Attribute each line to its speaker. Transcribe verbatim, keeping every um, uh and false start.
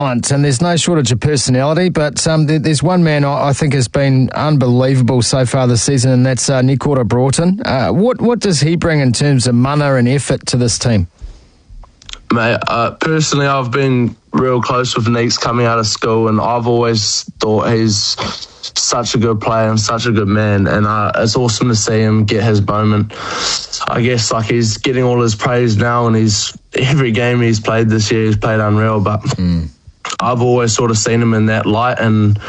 Speaker 1: And there's no shortage of personality, but um, there, there's one man I, I think has been unbelievable so far this season, and that's uh, Nikora Broughton. Uh, what what does he bring in terms of mana and effort to this team?
Speaker 2: Mate, uh, personally, I've been real close with Neeks coming out of school, and I've always thought he's such a good player and such a good man, and uh, it's awesome to see him get his moment. I guess like he's getting all his praise now, and he's every game he's played this year, he's played unreal, but... Mm. I've always sort of seen him in that light, and